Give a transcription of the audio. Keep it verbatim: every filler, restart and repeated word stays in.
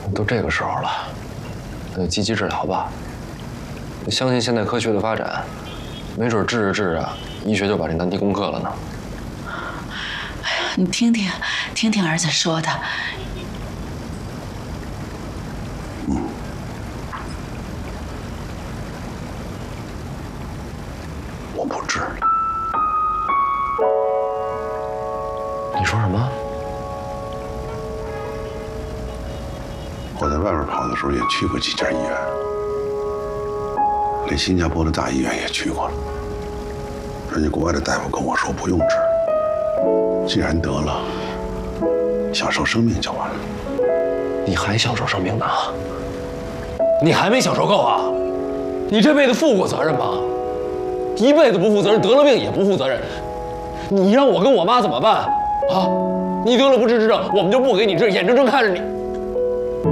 都这个时候了，那就积极治疗吧。我相信现代科学的发展，没准治着治着，医学就把这难题攻克了呢。 哎呀，你听听，听听儿子说的。 嗯。我不治。 你说什么？ 我在外边跑的时候也去过几家医院，连新加坡的大医院也去过了。人家国外的大夫跟我说不用治，既然得了，享受生命就完了。 你还享受生命呢？你还没享受够啊？你这辈子负过责任吗？一辈子不负责任，得了病也不负责任。你让我跟我妈怎么办啊？你得了不治之症，我们就不给你治，眼睁睁看着你。